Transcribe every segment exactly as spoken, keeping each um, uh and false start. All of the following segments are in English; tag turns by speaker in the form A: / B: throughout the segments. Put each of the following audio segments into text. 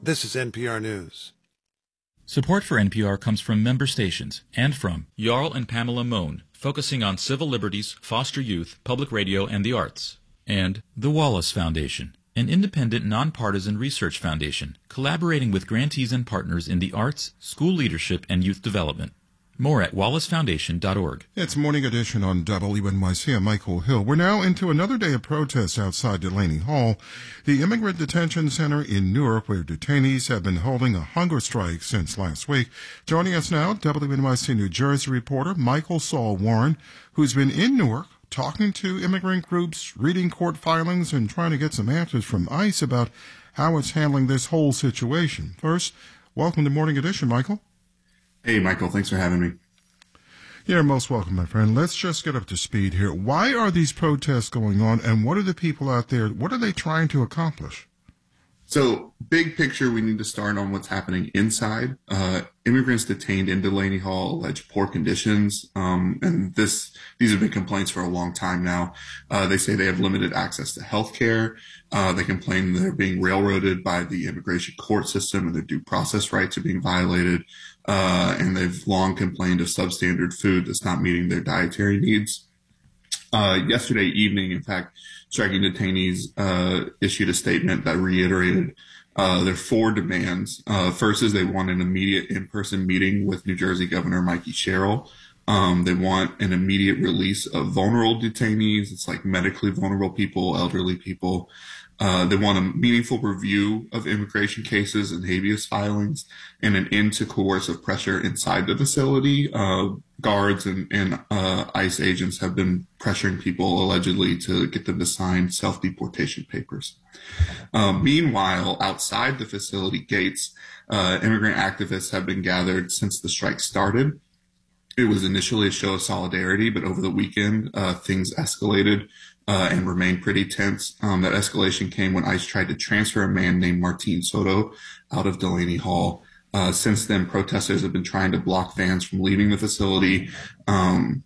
A: This is N P R News.
B: Support for N P R comes from member stations and from Jarl and Pamela Mohn, focusing on civil liberties, foster youth, public radio, and the arts. And the Wallace Foundation, an independent, nonpartisan research foundation collaborating with grantees and partners in the arts, school leadership, and youth development. More at wallace foundation dot org.
C: It's Morning Edition on W N Y C. I'm Michael Hill. We're now into another day of protests outside Delaney Hall, the immigrant detention center in Newark, where detainees have been holding a hunger strike since last week. Joining us now, W N Y C New Jersey reporter Michael Saul Warren, who's been in Newark talking to immigrant groups, reading court filings, and trying to get some answers from ICE about how it's handling this whole situation. First, welcome to Morning Edition, Michael.
D: Hey, Michael. Thanks for having me.
C: You're most welcome, my friend. Let's just get up to speed here. Why are these protests going on, and what are the people out there, what are they trying to accomplish?
D: So, big picture, we need to start on what's happening inside. Uh, immigrants detained in Delaney Hall allege poor conditions, um, and this these have been complaints for a long time now. Uh, they say they have limited access to health care. Uh, they complain they're being railroaded by the immigration court system and their due process rights are being violated. Uh, and they've long complained of substandard food that's not meeting their dietary needs. Uh, yesterday evening, in fact, striking detainees uh, issued a statement that reiterated uh, their four demands. Uh, first is they want an immediate in-person meeting with New Jersey Governor Mikey Sherrill. Um, they want an immediate release of vulnerable detainees. It's like medically vulnerable people, elderly people. Uh, they want a meaningful review of immigration cases and habeas filings and an end to coercive pressure inside the facility. Uh, guards and, and uh, ICE agents have been pressuring people allegedly to get them to sign self-deportation papers. Um, meanwhile, outside the facility gates, uh, immigrant activists have been gathered since the strike started. It was initially a show of solidarity, but over the weekend, uh, things escalated. Uh, and remained pretty tense. Um, that escalation came when ICE tried to transfer a man named Martin Soto out of Delaney Hall. Uh, since then, protesters have been trying to block fans from leaving the facility. Um,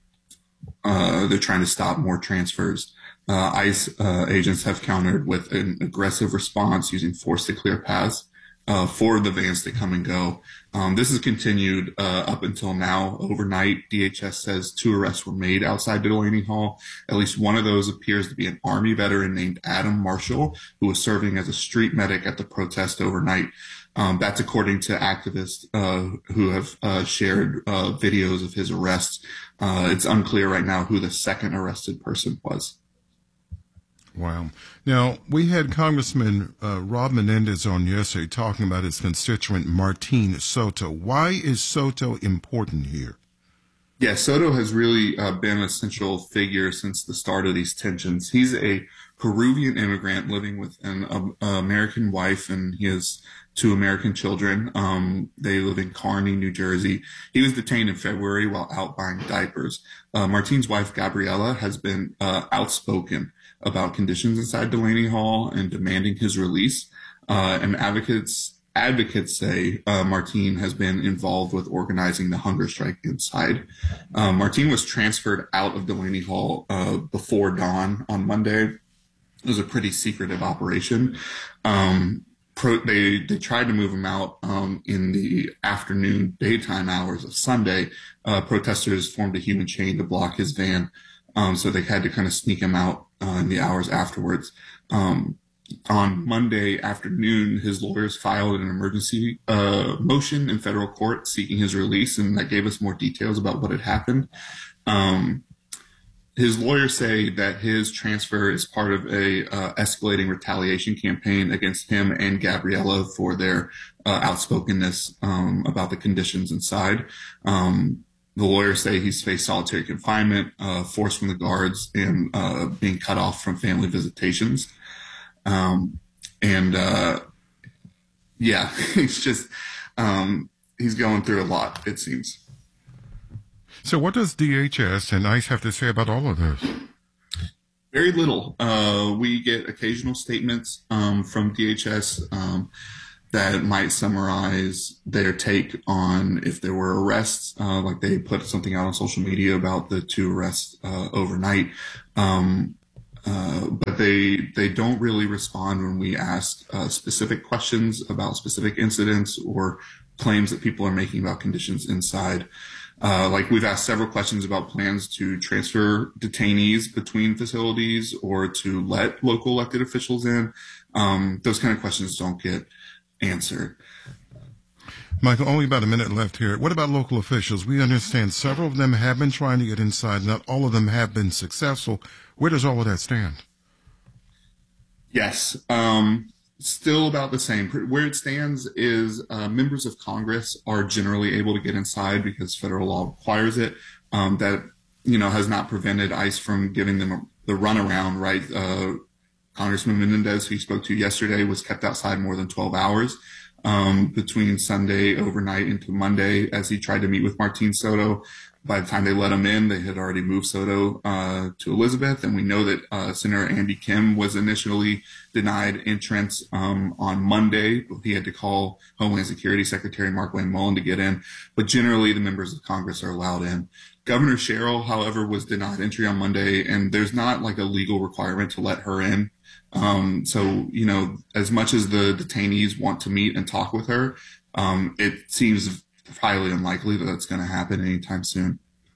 D: uh, they're trying to stop more transfers. Uh, ICE uh, agents have countered with an aggressive response using force to clear paths uh, for the vans to come and go. Um, this has continued uh, up until now. Overnight, D H S says two arrests were made outside Delaney Hall. At least one of those appears to be an Army veteran named Adam Marshall, who was serving as a street medic at the protest overnight. Um, that's according to activists uh, who have uh, shared uh, videos of his arrest. Uh, it's unclear right now who the second arrested person was.
C: Wow. Now, we had Congressman uh, Rob Menendez on yesterday talking about his constituent Martin Soto. Why is Soto important here?
D: Yeah, Soto has really uh, been an essential figure since the start of these tensions. He's a Peruvian immigrant living with an um, American wife, and he has two American children. Um, they live in Kearney, New Jersey. He was detained in February while out buying diapers. Uh, Martin's wife, Gabriela, has been uh, outspoken about conditions inside Delaney Hall and demanding his release. Uh, and advocates advocates say uh, Martin has been involved with organizing the hunger strike inside. Uh, Martin was transferred out of Delaney Hall uh, before dawn on Monday. It was a pretty secretive operation. Um, pro- they they tried to move him out um, in the afternoon, daytime hours of Sunday. Uh, protesters formed a human chain to block his van. Um, so they had to kind of sneak him out uh, in the hours afterwards. Um, on Monday afternoon, his lawyers filed an emergency uh, motion in federal court seeking his release, and that gave us more details about what had happened. Um, his lawyers say that his transfer is part of a uh, escalating retaliation campaign against him and Gabriela for their uh, outspokenness um, about the conditions inside. Um, The lawyers say he's faced solitary confinement, uh, force from the guards, and uh, being cut off from family visitations. Um, and, uh, yeah, it's just, um, he's going through a lot, it seems.
C: So what does D H S and ICE have to say about all of this?
D: Very little. Uh, we get occasional statements um, from D H S um that might summarize their take on if there were arrests, uh, like they put something out on social media about the two arrests uh, overnight. Um, uh, but they they don't really respond when we ask uh, specific questions about specific incidents or claims that people are making about conditions inside. Uh, like we've asked several questions about plans to transfer detainees between facilities or to let local elected officials in. Um, those kind of questions don't get answered.
C: Michael, only about a minute left here. What about local officials? We understand several of them have been trying to get inside. Not all of them have been successful. Where does all of that stand?
D: Yes. Um, still about the same. Where it stands is uh, members of Congress are generally able to get inside because federal law requires it. Um, that, you know, has not prevented ICE from giving them a, the runaround, right? Uh, Congressman Menendez, who you spoke to yesterday, was kept outside more than twelve hours. Um, between Sunday overnight into Monday as he tried to meet with Martín Soto. By the time they let him in, they had already moved Soto uh, to Elizabeth. And we know that uh, Senator Andy Kim was initially denied entrance um, on Monday. He had to call Homeland Security Secretary Markwayne Mullin to get in. But generally, the members of Congress are allowed in. Governor Sherrill, however, was denied entry on Monday, and there's not like a legal requirement to let her in. Um, so, you know, as much as the detainees want to meet and talk with her, um, it seems highly unlikely that that's going to happen anytime soon.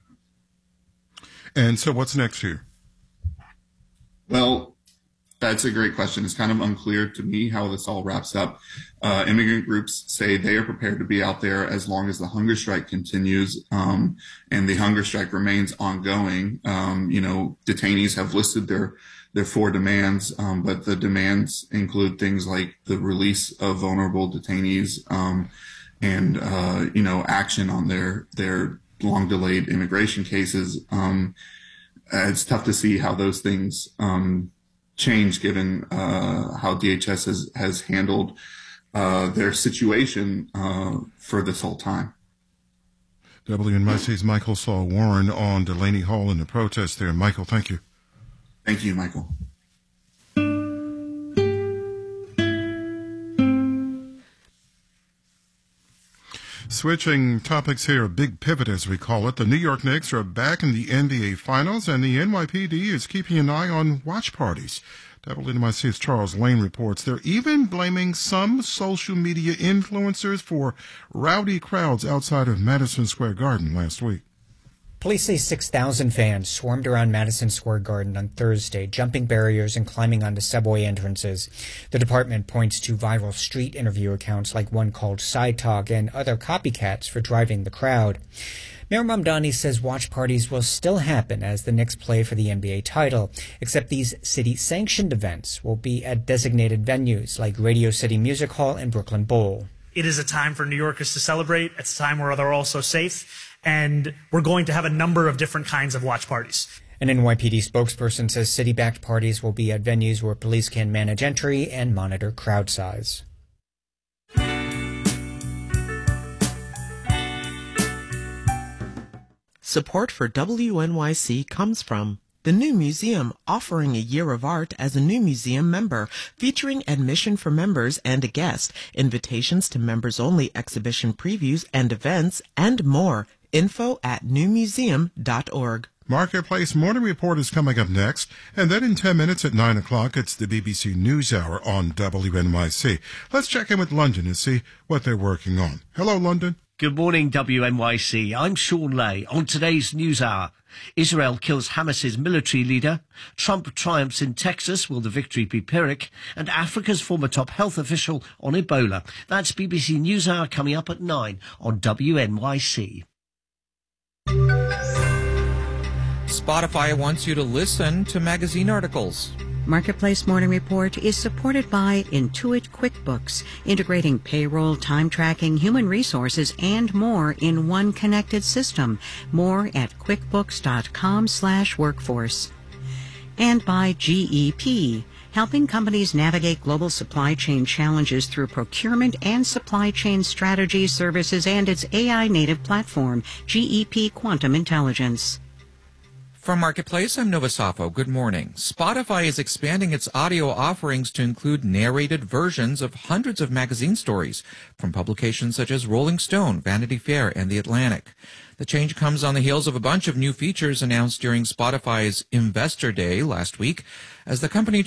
C: And so what's next here?
D: Well, that's a great question. It's kind of unclear to me how this all wraps up. Uh, immigrant groups say they are prepared to be out there as long as the hunger strike continues, um, and the hunger strike remains ongoing. Um, you know, detainees have listed their their four demands, um, but the demands include things like the release of vulnerable detainees um, and, uh, you know, action on their their long delayed immigration cases. Um, it's tough to see how those things um, change given uh, how D H S has, has handled uh, their situation uh, for this whole time.
C: W N Y C's Michael Saul Warren on Delaney Hall in the protest there. Michael, thank you.
D: Thank you, Michael.
C: Switching topics here, a big pivot as we call it. The New York Knicks are back in the N B A Finals, and the N Y P D is keeping an eye on watch parties. W N Y C's Charles Lane reports they're even blaming some social media influencers for rowdy crowds outside of Madison Square Garden last week.
A: Police say six thousand fans swarmed around Madison Square Garden on Thursday, jumping barriers and climbing onto subway entrances. The department points to viral street interview accounts like one called Side Talk and other copycats for driving the crowd. Mayor Mamdani says watch parties will still happen as the Knicks play for the N B A title, except these city-sanctioned events will be at designated venues like Radio City Music Hall and Brooklyn Bowl.
E: It is a time for New Yorkers to celebrate. It's a time where they're also safe. And we're going to have a number of different kinds of watch parties.
A: An N Y P D spokesperson says city-backed parties will be at venues where police can manage entry and monitor crowd size.
F: Support for W N Y C comes from the New Museum, offering a year of art as a New Museum member, featuring admission for members and a guest, invitations to members-only exhibition previews and events, and more. Info at new museum dot org.
C: Marketplace Morning Report is coming up next, and then in ten minutes at nine o'clock, it's the B B C NewsHour on W N Y C. Let's check in with London and see what they're working on. Hello, London.
G: Good morning, W N Y C. I'm Sean Lay. On today's NewsHour, Israel kills Hamas's military leader, Trump triumphs in Texas, will the victory be Pyrrhic, and Africa's former top health official on Ebola. That's B B C NewsHour coming up at nine on W N Y C.
H: Spotify wants you to listen to magazine articles.
I: Marketplace Morning Report is supported by Intuit QuickBooks, integrating payroll, time tracking, human resources, and more in one connected system. More at quickbooks.com slash workforce. And by G E P, helping companies navigate global supply chain challenges through procurement and supply chain strategy services and its A I native platform, G E P Quantum Intelligence.
H: From Marketplace, I'm Nova Safo. Good morning. Spotify is expanding its audio offerings to include narrated versions of hundreds of magazine stories from publications such as Rolling Stone, Vanity Fair, and The Atlantic. The change comes on the heels of a bunch of new features announced during Spotify's Investor Day last week, as the company